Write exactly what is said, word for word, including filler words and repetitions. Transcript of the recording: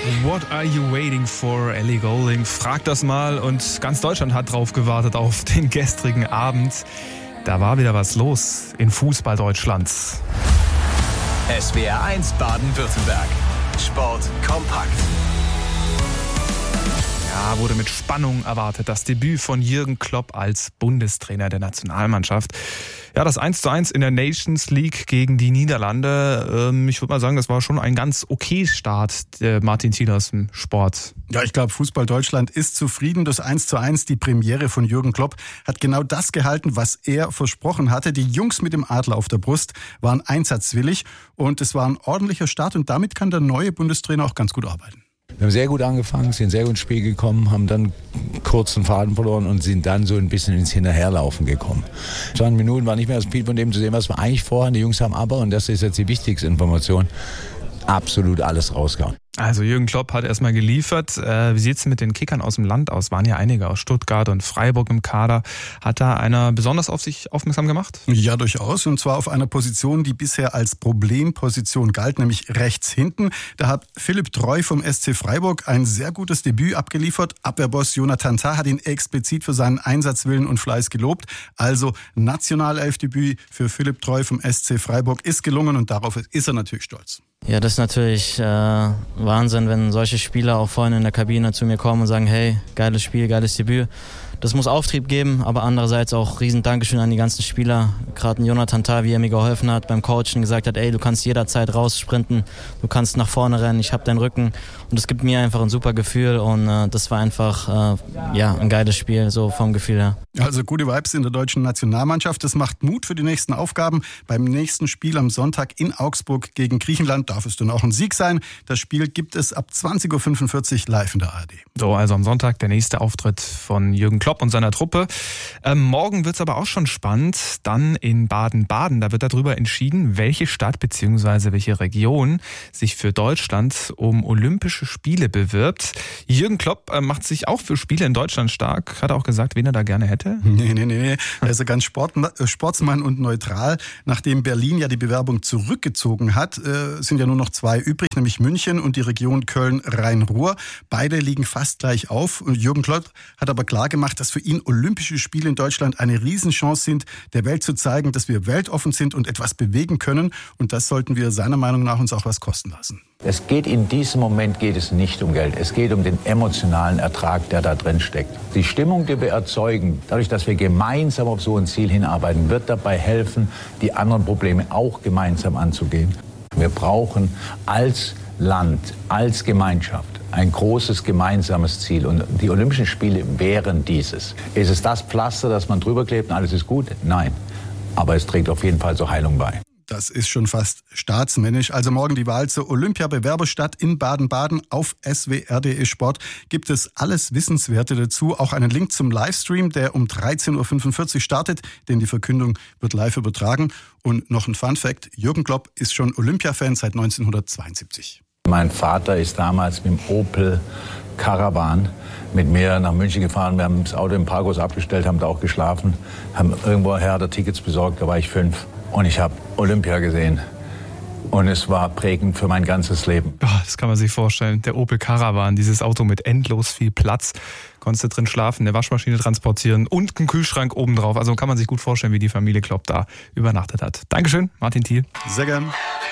What are you waiting for? Ellie Goulding fragt das mal und ganz Deutschland hat drauf gewartet auf den gestrigen Abend. Da war wieder was los in Fußball Deutschlands. S W R eins Baden-Württemberg. Sport kompakt. Ja, wurde mit Spannung erwartet. Das Debüt von Jürgen Klopp als Bundestrainer der Nationalmannschaft. Ja, das eins zu eins in der Nations League gegen die Niederlande. Ähm, ich würde mal sagen, das war schon ein ganz okay Start, der Martin Thiel aus dem Sport. Ja, ich glaube, Fußball Deutschland ist zufrieden. Das eins zu eins, die Premiere von Jürgen Klopp, hat genau das gehalten, was er versprochen hatte. Die Jungs mit dem Adler auf der Brust waren einsatzwillig und es war ein ordentlicher Start und damit kann der neue Bundestrainer auch ganz gut arbeiten. Wir haben sehr gut angefangen, sind sehr gut ins Spiel gekommen, haben dann kurz den Faden verloren und sind dann so ein bisschen ins Hinterherlaufen gekommen. zwanzig Minuten war nicht mehr das viel von dem zu sehen, was wir eigentlich vorhaben. Die Jungs haben aber, und das ist jetzt die wichtigste Information, absolut alles rausgehauen. Also Jürgen Klopp hat erstmal geliefert. Äh, wie sieht es mit den Kickern aus dem Land aus? Waren ja einige aus Stuttgart und Freiburg im Kader. Hat da einer besonders auf sich aufmerksam gemacht? Ja, durchaus. Und zwar auf einer Position, die bisher als Problemposition galt, nämlich rechts hinten. Da hat Philipp Treu vom S C Freiburg ein sehr gutes Debüt abgeliefert. Abwehrboss Jonathan Tah hat ihn explizit für seinen Einsatzwillen und Fleiß gelobt. Also Nationalelfdebüt für Philipp Treu vom S C Freiburg ist gelungen und darauf ist er natürlich stolz. Ja, das ist natürlich äh, Wahnsinn, wenn solche Spieler auch vorhin in der Kabine zu mir kommen und sagen, hey, geiles Spiel, geiles Debüt. Das muss Auftrieb geben, aber andererseits auch riesen Dankeschön an die ganzen Spieler. Gerade Jonathan Tah, wie er mir geholfen hat beim Coachen, gesagt hat, ey, du kannst jederzeit raussprinten, du kannst nach vorne rennen, ich hab deinen Rücken. Und das gibt mir einfach ein super Gefühl und äh, das war einfach äh, ja, ein geiles Spiel, so vom Gefühl her. Also gute Vibes in der deutschen Nationalmannschaft. Das macht Mut für die nächsten Aufgaben. Beim nächsten Spiel am Sonntag in Augsburg gegen Griechenland darf es dann auch ein Sieg sein. Das Spiel gibt es ab zwanzig Uhr fünfundvierzig live in der A R D. So, also am Sonntag der nächste Auftritt von Jürgen Klopp und seiner Truppe. Ähm, morgen wird es aber auch schon spannend. Dann in Baden-Baden. Da wird darüber entschieden, welche Stadt bzw. welche Region sich für Deutschland um Olympische Spiele bewirbt. Jürgen Klopp äh, macht sich auch für Spiele in Deutschland stark. Hat er auch gesagt, wen er da gerne hätte? Nee, nee, nee. Er ist ja ganz Sport, Sportsmann und neutral. Nachdem Berlin ja die Bewerbung zurückgezogen hat, äh, sind ja nur noch zwei übrig, nämlich München und die Region Köln-Rhein-Ruhr. Beide liegen fast gleich auf. Und Jürgen Klopp hat aber klar gemacht, dass für ihn Olympische Spiele in Deutschland eine Riesenchance sind, der Welt zu zeigen, dass wir weltoffen sind und etwas bewegen können. Und das sollten wir seiner Meinung nach uns auch was kosten lassen. Es geht in diesem Moment geht es nicht um Geld. Es geht um den emotionalen Ertrag, der da drin steckt. Die Stimmung, die wir erzeugen, dadurch, dass wir gemeinsam auf so ein Ziel hinarbeiten, wird dabei helfen, die anderen Probleme auch gemeinsam anzugehen. Wir brauchen als Land, als Gemeinschaft ein großes gemeinsames Ziel. Und die Olympischen Spiele wären dieses. Ist es das Pflaster, das man drüber klebt und alles ist gut? Nein. Aber es trägt auf jeden Fall zur Heilung bei. Das ist schon fast staatsmännisch. Also morgen die Wahl zur Olympiabewerberstadt in Baden-Baden. Auf S W R punkt de Sport gibt es alles Wissenswerte dazu. Auch einen Link zum Livestream, der um dreizehn Uhr fünfundvierzig startet, denn die Verkündung wird live übertragen. Und noch ein Fun-Fact, Jürgen Klopp ist schon Olympia-Fan seit neunzehnhundertzweiundsiebzig. Mein Vater ist damals mit dem Opel Caravan mit mir nach München gefahren. Wir haben das Auto im Parkhaus abgestellt, haben da auch geschlafen, haben irgendwoher da Tickets besorgt, da war ich fünf. Und ich habe Olympia gesehen. Und es war prägend für mein ganzes Leben. Oh, das kann man sich vorstellen. Der Opel Caravan, dieses Auto mit endlos viel Platz. Konntest du drin schlafen, eine Waschmaschine transportieren und einen Kühlschrank obendrauf. Also kann man sich gut vorstellen, wie die Familie Klopp da übernachtet hat. Dankeschön, Martin Thiel. Sehr gern.